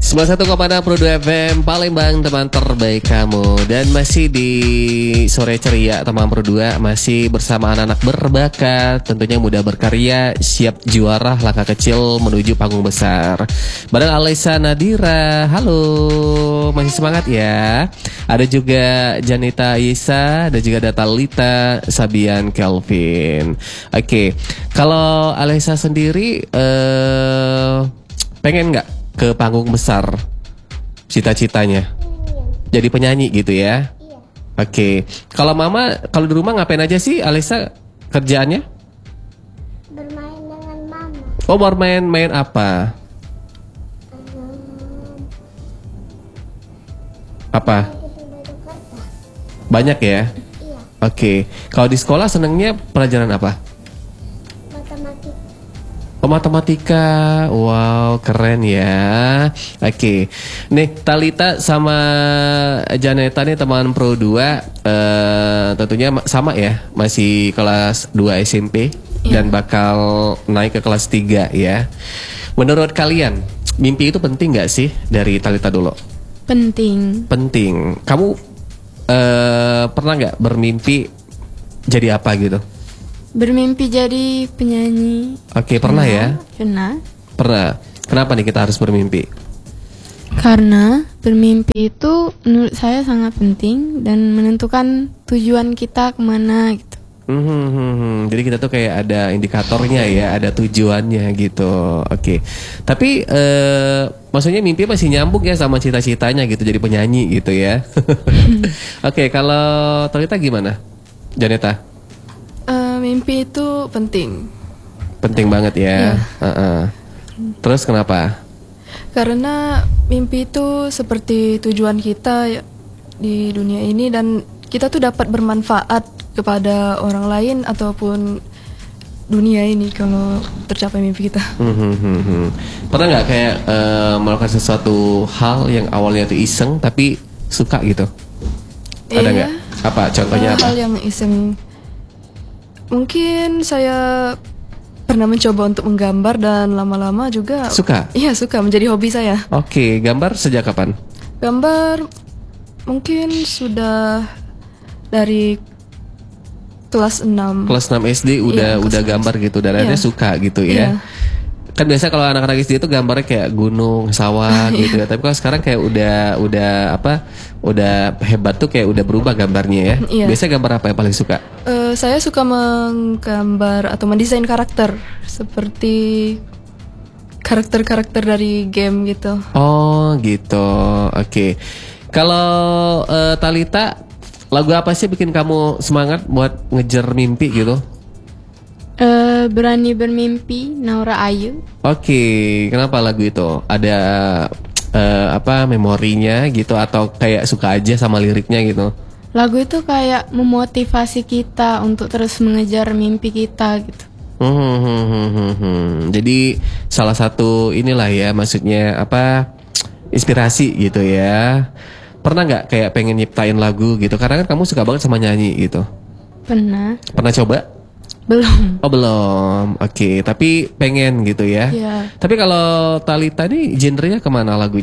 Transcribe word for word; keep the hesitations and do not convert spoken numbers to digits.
sembilan puluh satu koma enam Pro dua F M Palembang, teman terbaik kamu. Dan masih di sore ceria teman Pro dua, masih bersama anak-anak berbakat, tentunya muda berkarya, siap juara langkah kecil menuju panggung besar. Bareng Alessa Nadira. Halo, masih semangat ya. Ada juga Janita Isa, dan juga ada Talita Sabian Kelvin. Oke, kalau Alessa sendiri eh, pengen nggak ke panggung besar, cita-citanya jadi penyanyi gitu ya? Iya. Oke, kalau mama, kalau di rumah ngapain aja sih Alessa kerjaannya? Bermain dengan mama. Oh, bermain, main apa? Hmm, Apa? itu baju kertas. Banyak ya? Iya. Oke, kalau di sekolah senengnya pelajaran apa? Matematika. Oh, matematika. Wow, keren ya. Oke. Nih, Talita sama Janeta nih teman Pro dua, eh, tentunya ma- sama ya, masih kelas dua S M P dan bakal naik ke kelas tiga ya. Menurut kalian, mimpi itu penting gak sih? Dari Talita dulu. Penting. Penting. Kamu eh, pernah nggak bermimpi jadi apa gitu? Bermimpi jadi penyanyi. Oke, pernah ya? Pernah. Pernah. Kenapa nih kita harus bermimpi? Karena bermimpi itu menurut saya sangat penting dan menentukan tujuan kita kemana gitu. Hmm, hmm, hmm, hmm. Jadi kita tuh kayak ada indikatornya ya, ada tujuannya gitu. Oke. Tapi eh, maksudnya mimpi masih nyambung ya sama cita-citanya gitu, jadi penyanyi gitu ya. Oke, kalau Talita gimana? Janeta? Eh, mimpi itu penting Penting banget ya. Uh-uh. Terus kenapa? karena mimpi itu seperti tujuan kita ya di dunia ini, dan kita tuh dapat bermanfaat kepada orang lain ataupun dunia ini kalau tercapai mimpi kita. Hmm, hmm, hmm, hmm. Pernah nggak kayak eh, melakukan sesuatu hal yang awalnya tuh iseng tapi suka gitu? Ada Iya. nggak? Apa? Contohnya apa? Hal yang iseng, mungkin saya pernah mencoba untuk menggambar dan lama-lama juga Suka? Iya, suka, menjadi hobi saya. Oke, gambar sejak kapan? Gambar mungkin sudah dari kelas enam. Kelas enam S D udah Iya, kelas udah enam. gambar gitu dan akhirnya Iya. suka gitu ya. Iya. Kan biasa kalau anak-anak S D itu gambarnya kayak gunung, sawah gitu ya. Tapi kalau sekarang kayak udah udah apa? Udah hebat tuh kayak udah berubah gambarnya ya. Iya. Biasanya gambar apa yang paling suka? Eh, saya suka menggambar atau mendesain karakter seperti karakter-karakter dari game gitu. Oh, gitu. Oke. Kalau eh, Talita, lagu apa sih bikin kamu semangat buat ngejar mimpi gitu? Eh, berani bermimpi, Naura Ayu. Oke, kenapa lagu itu? Ada eh, apa memorinya gitu atau kayak suka aja sama liriknya gitu? Lagu itu kayak memotivasi kita untuk terus mengejar mimpi kita gitu. Hmm, hmm, hmm, hmm, hmm, hmm. Jadi salah satu inilah ya, maksudnya apa, inspirasi gitu ya. Pernah nggak kayak pengen nyiptain lagu gitu? Karena kan kamu suka banget sama nyanyi gitu. Pernah. Pernah coba? Belum. Oh belum. Oke, tapi pengen gitu ya. Iya. Tapi kalau Talita nih genrenya kemana lagunya?